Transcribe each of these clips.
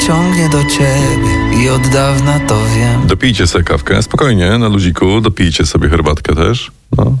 ciągnie do ciebie i od dawna to wiem. Dopijcie sobie kawkę, spokojnie, na luziku, dopijcie sobie herbatkę też. No.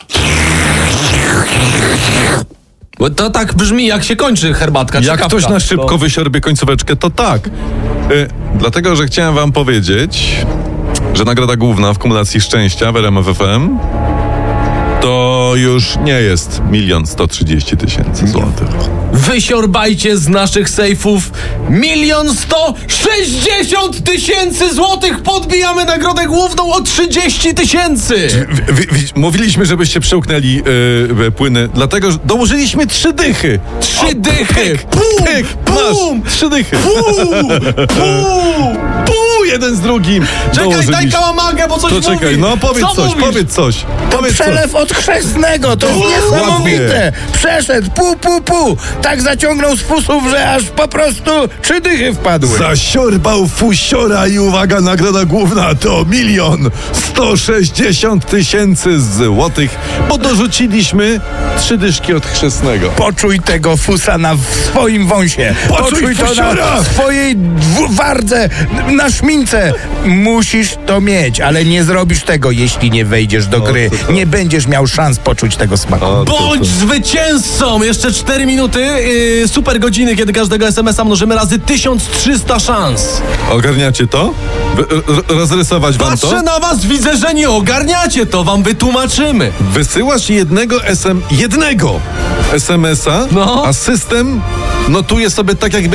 Bo to tak brzmi, jak się kończy herbatka czy Jak kawka. ktoś na szybko wysiorbie końcóweczkę, to tak. Dlatego, że chciałem wam powiedzieć, że nagroda główna w kumulacji szczęścia w RMF FM to już nie jest 1 130 000 złotych. Wysiorbajcie z naszych sejfów 1 160 000 złotych. Podbijamy nagrodę główną o 30 000. Mówiliśmy, żebyście przełknęli płyny, dlatego że dołożyliśmy 3 dychy. 3 dychy. Pyk, pyk, Bum! masz 3 dychy. Puu! Jeden z drugim. Czekaj, daj kałamagę, bo coś To mówi. czekaj, no powiedz Co coś, mówisz? powiedz coś. To Powiedz przelew od chrzestnego, to jest niesamowite. Przeszedł, pu. Tak zaciągnął z fusów, że aż po prostu 3 dychy wpadły. Zasiorbał fusiora i uwaga, nagroda główna to 1 160 000 złotych, bo dorzuciliśmy 3 dyszki od chrzestnego. Poczuj tego fusa na swoim wąsie. Poczuj to fusiora! na swojej wardze, na szmince. Musisz to mieć, ale nie zrobisz tego, jeśli nie wejdziesz do gry. to. Nie będziesz miał szans poczuć tego smaku. Bądź zwycięzcą! Jeszcze 4 minuty, super godziny, kiedy każdego SMS-a mnożymy razy 1300 szans. Ogarniacie to? Rozrysować wam to? Patrzę na was, widzę, że nie ogarniacie, to wam wytłumaczymy. Wysyłasz jednego SMS-a, No. a system notuje sobie tak, jakby